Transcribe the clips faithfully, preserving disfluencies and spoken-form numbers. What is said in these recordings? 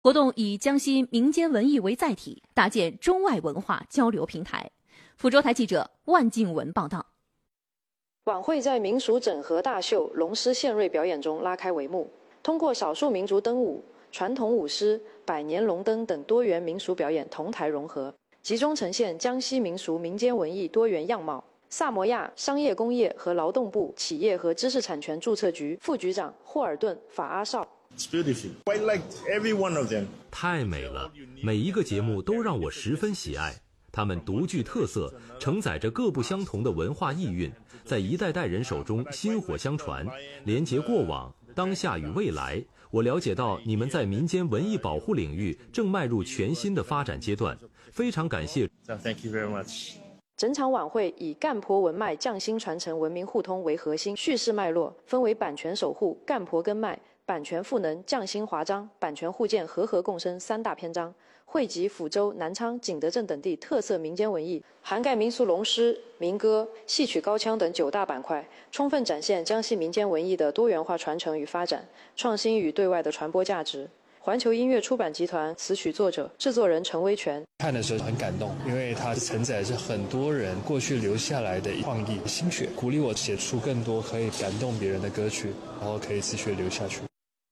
活动以江西民间文艺为载体，搭建中外文化交流平台。福州台记者万静文报道。 晚会在民俗整合大秀龙狮献瑞表演中拉开帷幕，通过少数民族灯舞、传统舞狮、百年龙灯等多元民俗表演同台融合，集中呈现江西民俗民间文艺多元样貌。萨摩亚商业工业和劳动部企业和知识产权注册局副局长霍尔顿·法阿绍。 It's beautiful. I liked every one of them. 太美了，每一个节目都让我十分喜爱。他们独具特色，承载着各不相同的文化意蕴，在一代代人手中薪火相传，连结过往、当下与未来。我了解到你们在民间文艺保护领域正迈入全新的发展阶段，非常感谢。 Thank you very much. 整场晚会以干婆文脉匠心传承文明互通为核心叙事脉络，分为版权守护、干婆根脉、版权赋能、匠心华章、版权互鉴、和合共生三大篇章，汇集抚州、南昌、景德镇等地特色民间文艺，涵盖民俗龙狮、民歌、戏曲高腔等九大板块，充分展现江西民间文艺的多元化传承与发展、创新与对外的传播价值。环球音乐出版集团词曲作者、制作人陈威全看的时候很感动，因为它承载着很多人过去留下来的创意心血，鼓励我写出更多可以感动别人的歌曲，然后可以持续留下去。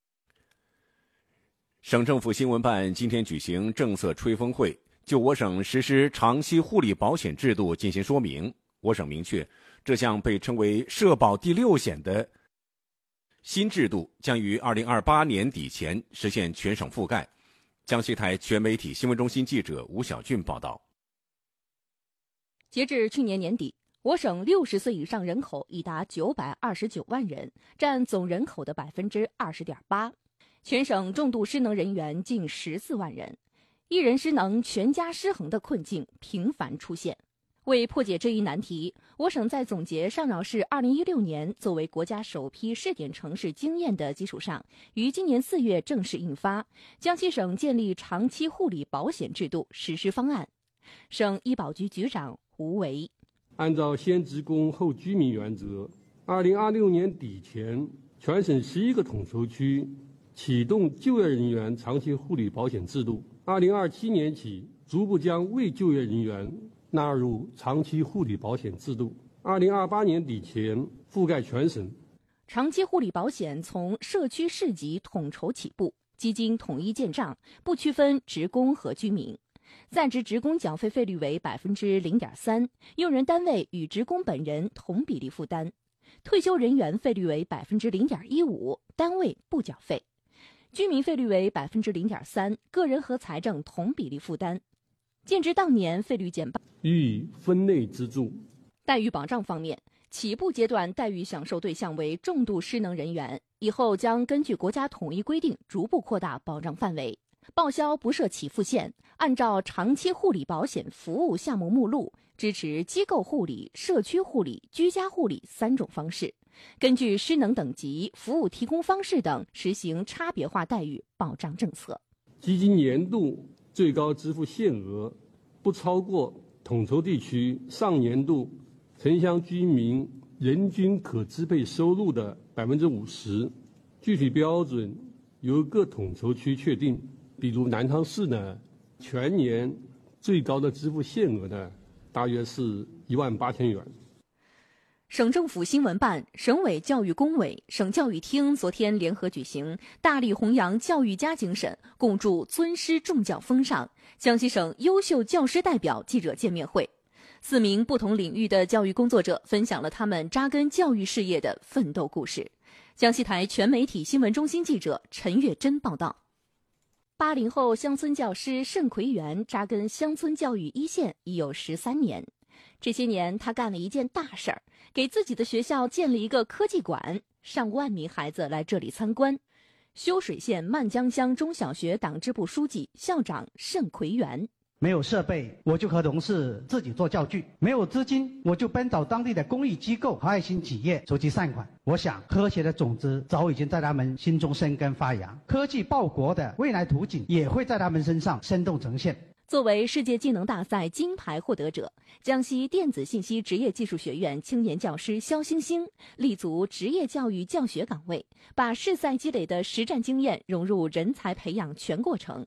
省政府新闻办今天举行政策吹风会，就我省实施长期护理保险制度进行说明。我省明确，这项被称为社保第六险的新制度将于二零二八年底前实现全省覆盖。江西台全媒体新闻中心记者吴小俊报道。 截至去年年底，我省六十岁以上人口已达九百二十九万人，占总人口的百分之二十点八。全省重度失能人员近十四万人，一人失能全家失衡的困境频繁出现。为破解这一难题，我省在总结上饶市二零一六年作为国家首批试点城市经验的基础上，于今年四月正式印发《江西省建立长期护理保险制度实施方案》。省医保局局长胡维： 按照先职工后居民原则，二零二六年底前，全省十一个统筹区启动就业人员长期护理保险制度。二零二七年起，逐步将未就业人员纳入长期护理保险制度，二零二八年底前覆盖全省。 长期护理保险从社区市级统筹起步，基金统一建账，不区分职工和居民。在职职工缴费费率为百分之零点三，用人单位与职工本人同比例负担。退休人员费率为百分之零点一五，单位不缴费。居民费率为百分之零点三，个人和财政同比例负担。建制当年费率减半， 予以分类资助。 待遇保障方面，起步阶段待遇享受对象为重度失能人员，以后将根据国家统一规定逐步扩大保障范围。报销不设起付线，按照长期护理保险服务项目目录，支持机构护理、社区护理、居家护理三种方式，根据失能等级、服务提供方式等实行差别化待遇保障政策。 基金年度最高支付限额不超过统筹地区上年度城乡居民人均可支配收入的百分之五十，具体标准由各统筹区确定。比如南昌市呢，全年最高的支付限额呢，大约是一万八千元。 省政府新闻办、省委教育工委、省教育厅昨天联合举行大力弘扬教育家精神，共筑尊师重教风尚江西省优秀教师代表记者见面会。四名不同领域的教育工作者分享了他们扎根教育事业的奋斗故事。江西台全媒体新闻中心记者陈月珍报道。八零后乡村教师盛奎元扎根乡村教育一线已有十三年，这些年他干了一件大事儿，给自己的学校建了一个科技馆，上万名孩子来这里参观。修水县漫江乡中小学党支部书记、校长盛奎元： 没有设备，我就和同事自己做教具；没有资金，我就奔找当地的公益机构和爱心企业筹集善款。我想，科学的种子早已经在他们心中生根发芽，科技报国的未来图景也会在他们身上生动呈现。 作为世界技能大赛金牌获得者，江西电子信息职业技术学院青年教师肖星星立足职业教育教学岗位，把试赛积累的实战经验融入人才培养全过程，